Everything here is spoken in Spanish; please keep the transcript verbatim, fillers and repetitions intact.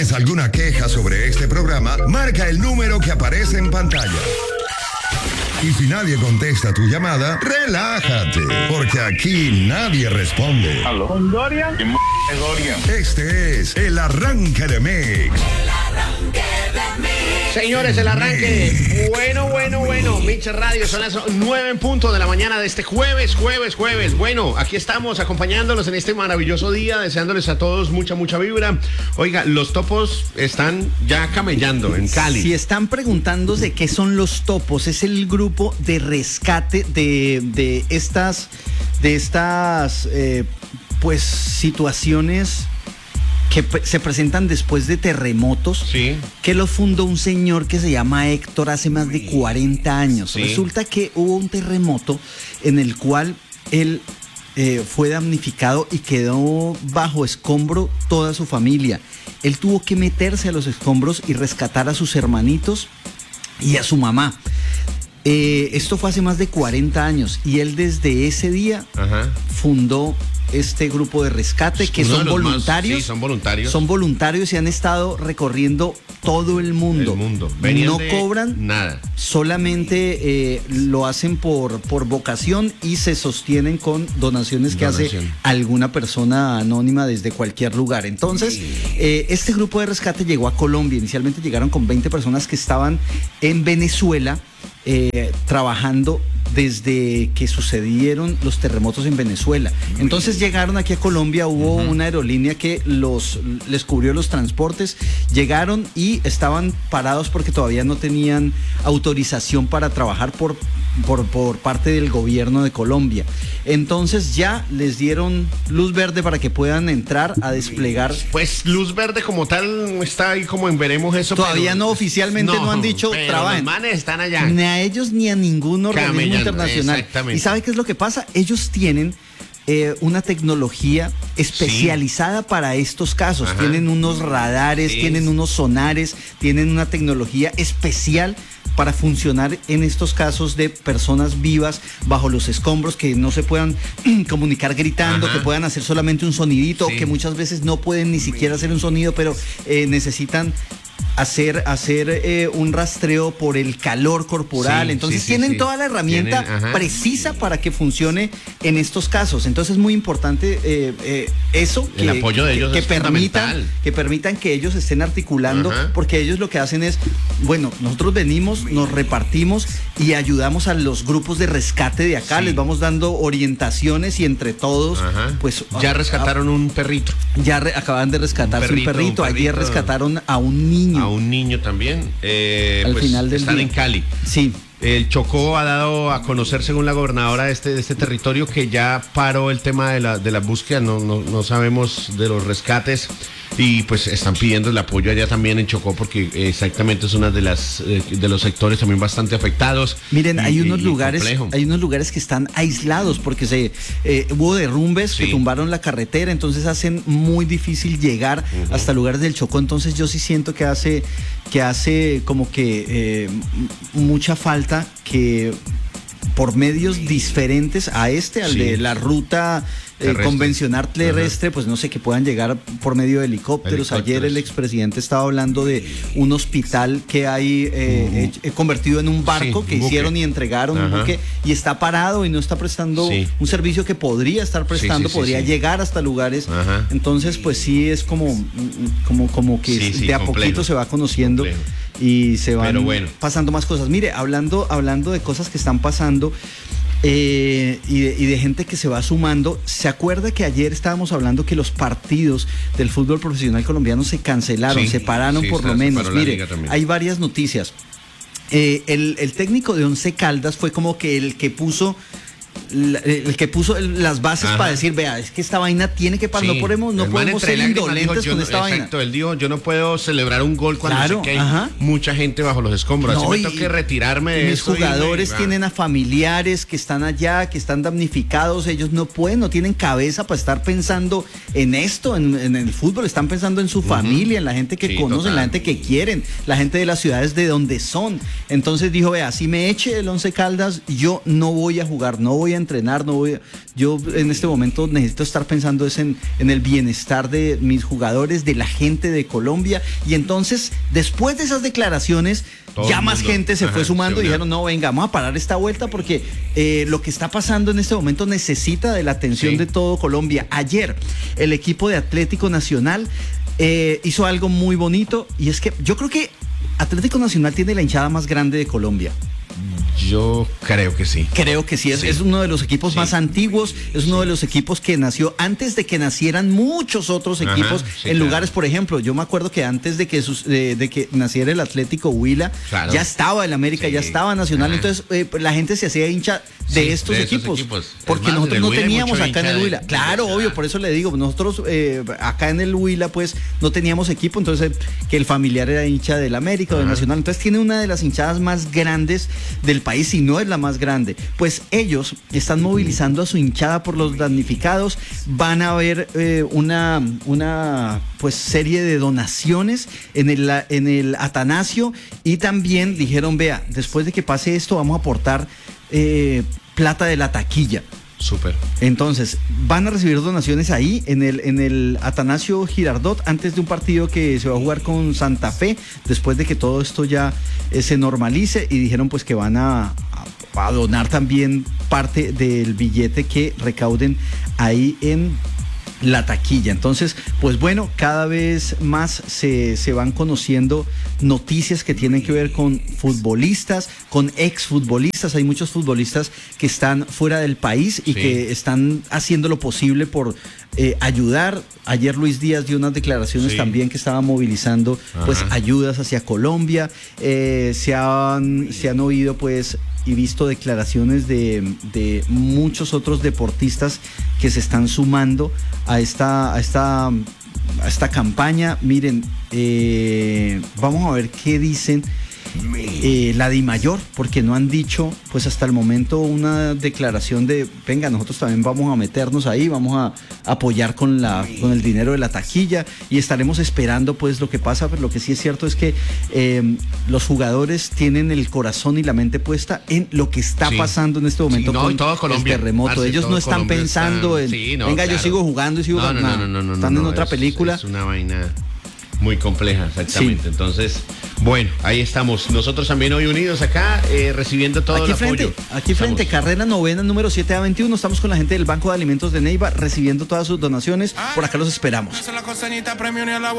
¿Tienes alguna queja sobre este programa? Marca el número que aparece en pantalla. Y si nadie contesta tu llamada, relájate, porque aquí nadie responde. ¿Aló? ¿Con Dorian? ¿Qué m*** es Dorian? Este es el arranque de Mix. El arranque de Mix. Señores, el arranque. Bueno, bueno, bueno. Mix Radio, son las nueve en punto de la mañana de este jueves, jueves, jueves. Bueno, aquí estamos acompañándolos en este maravilloso día, deseándoles a todos mucha, mucha vibra. Oiga, los topos están ya camellando en Cali. Si están preguntándose qué son los topos, es el grupo de rescate de, de estas, de estas eh, pues situaciones que se presentan después de terremotos, sí, que los fundó un señor que se llama Héctor hace más de cuarenta años. Sí. Resulta que hubo un terremoto en el cual él eh, fue damnificado y quedó bajo escombro toda su familia. Él tuvo que meterse a los escombros y rescatar a sus hermanitos y a su mamá. Eh, esto fue hace más de cuarenta años y él desde ese día Ajá. fundó este grupo de rescate que Uno son de los voluntarios. Más, sí, son voluntarios. Son voluntarios y han estado recorriendo todo el mundo. El mundo. Venían no de cobran nada. Solamente eh, lo hacen por, por vocación y se sostienen con donaciones que Donación. hace alguna persona anónima desde cualquier lugar. Entonces, eh, este grupo de rescate llegó a Colombia. Inicialmente llegaron con veinte personas que estaban en Venezuela eh, trabajando desde que sucedieron los terremotos en Venezuela. Entonces llegaron aquí a Colombia, hubo uh-huh. una aerolínea que los les cubrió los transportes, llegaron y estaban parados porque todavía no tenían autorización para trabajar por, por, por parte del gobierno de Colombia. Entonces ya les dieron luz verde para que puedan entrar a desplegar. Pues luz verde como tal está ahí como en veremos eso. Todavía pero, no, oficialmente no, no han dicho pero trabajen. Los manes están allá. Ni a ellos ni a ningún organismo Camellando, internacional. exactamente. ¿Y sabe qué es lo que pasa? Ellos tienen eh, una tecnología especializada sí. para estos casos. Ajá. Tienen unos radares, sí. tienen unos sonares, tienen una tecnología especial para funcionar en estos casos de personas vivas bajo los escombros, que no se puedan comunicar gritando, Ajá. que puedan hacer solamente un sonidito, sí. que muchas veces no pueden ni siquiera hacer un sonido, pero eh, necesitan hacer, hacer eh, un rastreo por el calor corporal. Sí, Entonces sí, sí, tienen sí. toda la herramienta tienen, precisa para que funcione en estos casos. Entonces es muy importante eh, eh, eso, el que, apoyo de ellos que, es que permitan, que permitan que ellos estén articulando, Ajá. porque ellos lo que hacen es, bueno, nosotros venimos, nos repartimos y ayudamos a los grupos de rescate de acá, sí. les vamos dando orientaciones y entre todos, Ajá. pues... Ya rescataron a, un perrito. Ya re, acaban de rescatar un perrito, un perrito. Ayer perrito. rescataron a un niño. A un niño también. Eh, Al pues final del están día. en Cali. Sí. El Chocó ha dado a conocer, según la gobernadora de este, de este territorio, que ya paró el tema de la, de la búsqueda, no, no, no sabemos de los rescates y pues están pidiendo el apoyo allá también en Chocó porque exactamente es una de las eh, de los sectores también bastante afectados. Miren, y, hay unos y, lugares, complejo. hay unos lugares que están aislados porque se eh, hubo derrumbes sí. que tumbaron la carretera, entonces hacen muy difícil llegar uh-huh. hasta lugares del Chocó. Entonces yo sí siento que hace que hace como que eh, mucha falta que por medios diferentes a este, al sí. de la ruta eh, convencional terrestre, Ajá. pues no sé, que puedan llegar por medio de helicópteros. helicópteros. Ayer el expresidente estaba hablando de un hospital que hay eh, uh-huh. eh, convertido en un barco sí, que un hicieron y entregaron Ajá. un buque y está parado y no está prestando sí. un servicio que podría estar prestando, sí, sí, podría sí, sí. llegar hasta lugares. Ajá. Entonces, pues sí es como, como, como que sí, sí, de a complejo. poquito se va conociendo. Complejo. Y se van bueno. pasando más cosas. Mire, hablando, hablando de cosas que están pasando eh, y, de, y de gente que se va sumando, ¿se acuerda que ayer estábamos hablando que los partidos del fútbol profesional colombiano se cancelaron, sí, se pararon sí, por lo menos? Mire, hay varias noticias. Eh, el, el técnico de Once Caldas fue como que el que puso... el que puso las bases Ajá. para decir, vea, es que esta vaina tiene que pasar, sí. no podemos, no podemos ser indolentes dijo, con esta no, vaina. Exacto, él dijo, yo no puedo celebrar un gol cuando claro, sé que hay Ajá. mucha gente bajo los escombros, no, así me tengo que retirarme de mis eso. Mis jugadores y, tienen a familiares que están allá, que están damnificados, ellos no pueden, no tienen cabeza para estar pensando en esto, en, en el fútbol, están pensando en su uh-huh. familia, en la gente que sí, conocen, total. la gente que quieren, la gente de las ciudades de donde son. Entonces dijo, vea, si me eche el Once Caldas, yo no voy a jugar, no voy a entrenar, no voy a, yo en este momento necesito estar pensando es en, en el bienestar de mis jugadores, de la gente de Colombia. Y entonces, después de esas declaraciones, todo ya más mundo. gente se Ajá, fue sumando y dijeron, no, venga, vamos a parar esta vuelta porque eh, lo que está pasando en este momento necesita de la atención sí. de todo Colombia. Ayer, el equipo de Atlético Nacional eh, hizo algo muy bonito, y es que yo creo que Atlético Nacional tiene la hinchada más grande de Colombia. Yo creo que sí. Creo que sí, es, sí. es uno de los equipos sí. más antiguos, es uno sí. de los equipos que nació antes de que nacieran muchos otros equipos. Ajá, sí, en claro. lugares, por ejemplo, yo me acuerdo que antes de que sus, de, de que naciera el Atlético Huila, claro. ya estaba el América, sí. ya estaba Nacional, Ajá. entonces eh, la gente se hacía hincha de sí, estos de equipos, equipos, porque más, nosotros no teníamos acá en el Huila. De, claro, de, obvio, por eso le digo, nosotros eh, acá en el Huila pues no teníamos equipo, entonces que el familiar era hincha del América o del Nacional, entonces tiene una de las hinchadas más grandes del país, si no es la más grande. Pues ellos están movilizando a su hinchada por los damnificados, van a haber eh, una, una pues serie de donaciones en el, en el Atanasio, y también dijeron, vea, después de que pase esto vamos a aportar eh, plata de la taquilla. Súper. Entonces, van a recibir donaciones ahí en el, en el Atanasio Girardot antes de un partido que se va a jugar con Santa Fe, después de que todo esto ya eh, se normalice, y dijeron pues que van a, a, a donar también parte del billete que recauden ahí en la taquilla. Entonces, pues bueno, cada vez más se, se van conociendo noticias que tienen que ver con futbolistas, con exfutbolistas. Hay muchos futbolistas que están fuera del país y sí. que están haciendo lo posible por eh, ayudar. Ayer Luis Díaz dio unas declaraciones sí. también que estaba movilizando Ajá. pues ayudas hacia Colombia. Eh, se han, se han oído pues y visto declaraciones de, de muchos otros deportistas que se están sumando a esta, a esta, a esta campaña. Miren, eh, vamos a ver qué dicen eh, la DIMAYOR, porque no han dicho pues hasta el momento una declaración de venga, nosotros también vamos a meternos ahí, vamos a apoyar con la con el dinero de la taquilla, y estaremos esperando pues lo que pasa. Pero lo que sí es cierto es que eh, los jugadores tienen el corazón y la mente puesta en lo que está sí. pasando en este momento, sí, no, con todo Colombia, el terremoto. Parce, Ellos no están Colombia pensando está... en sí, no, venga, claro. yo sigo jugando y sigo no, no, no, no, no, no, están no, en no, otra es, película. Es una vaina muy compleja, exactamente. Sí. Entonces, bueno, ahí estamos. Nosotros también hoy unidos acá, eh, recibiendo todo aquí el frente, apoyo. Aquí frente, estamos. Carrera Novena, número siete A veintiuno. Estamos con la gente del Banco de Alimentos de Neiva, recibiendo todas sus donaciones. Por acá los esperamos.